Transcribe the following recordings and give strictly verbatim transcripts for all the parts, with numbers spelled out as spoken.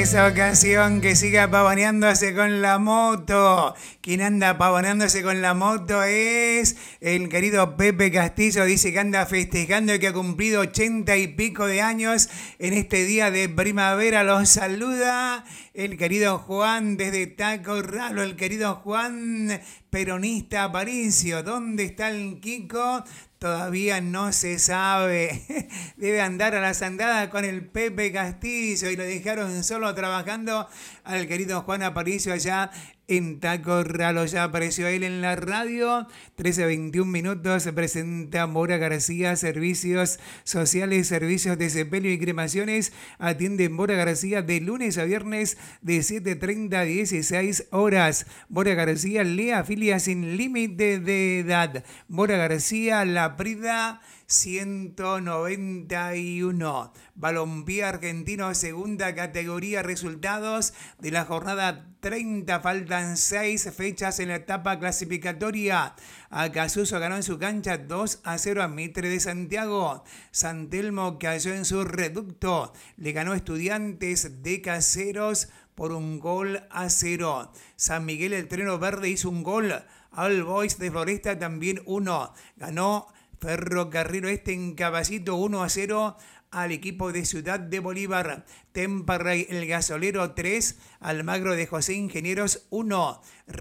esa ocasión que siga pavoneándose con la moto. Quien anda pavoneándose con la moto es el querido Pepe Castillo. Dice que anda festejando y que ha cumplido ochenta y pico de años en este día de primavera. Los saluda el querido Juan desde Taco Ralo. El querido Juan, peronista Aparicio. ¿Dónde está el Kiko? Todavía no se sabe. Debe andar a las andadas con el Pepe Castillo y lo dejaron solo trabajando al querido Juan Aparicio allá en Taco Ralo. Ya apareció él en la radio. trece veintiún minutos. Se presenta Mora García, servicios sociales, servicios de sepelio y cremaciones. Atiende Mora García de lunes a viernes de siete treinta a dieciséis horas. Mora García le afilia sin límite de edad. Mora García, La Prida ciento noventa y uno. Balompié Argentino, segunda categoría. Resultados de la jornada treinta. Faltan seis fechas en la etapa clasificatoria. Acasuso ganó en su cancha dos a cero a Mitre de Santiago. San Telmo cayó en su reducto. Le ganó Estudiantes de Caseros por un gol a cero. San Miguel el Treno Verde hizo un gol. All Boys de Floresta también uno. Ganó Ferrocarril Oeste en Caballito uno a cero al equipo de Ciudad de Bolívar. Temperley el Gasolero tres, Almagro de José Ingenieros uno.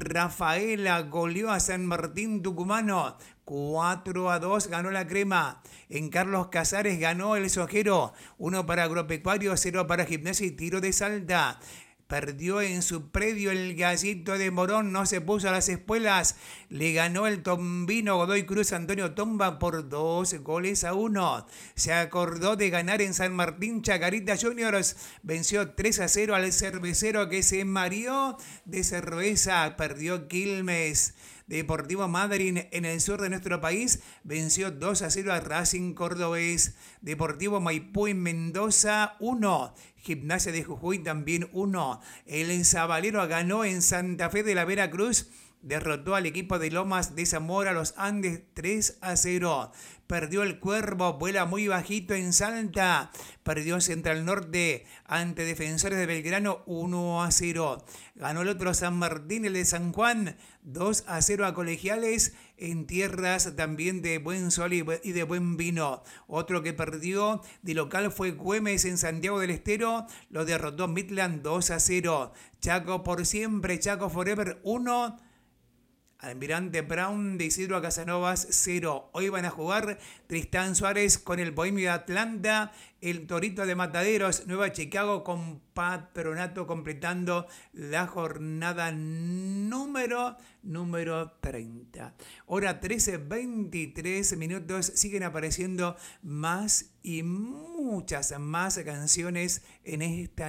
Rafaela goleó a San Martín Tucumano cuatro a dos, ganó la Crema. En Carlos Casares ganó el Sojero, uno para Agropecuario, cero para Gimnasia y Tiro de Salta. Perdió en su predio el Gallito de Morón, no se puso a las espuelas. Le ganó el Tombino Godoy Cruz Antonio Tomba por dos goles a uno. Se acordó de ganar en San Martín. Chacarita Juniors venció tres a cero al Cervecero que se mareó de cerveza. Perdió Quilmes. Deportivo Madryn en el sur de nuestro país venció dos a cero a Racing Cordobés. Deportivo Maipú en Mendoza uno. Gimnasia de Jujuy también uno. El Zabalero ganó en Santa Fe de la Veracruz. Derrotó al equipo de Lomas de Zamora, los Andes, tres a cero. Perdió el Cuervo, vuela muy bajito en Salta. Perdió Central Norte ante Defensores de Belgrano, uno a cero. Ganó el otro San Martín, el de San Juan, dos a cero a Colegiales en tierras también de buen sol y de buen vino. Otro que perdió de local fue Güemes en Santiago del Estero. Lo derrotó Midland dos a cero. Chaco por siempre, Chaco Forever uno. Almirante Brown de Isidro Casanovas cero. Hoy van a jugar Tristán Suárez con el Bohemio de Atlanta, el Torito de Mataderos, Nueva Chicago con Patronato completando la jornada número, número treinta. Hora trece veintitrés minutos. Siguen apareciendo más y muchas más canciones en esta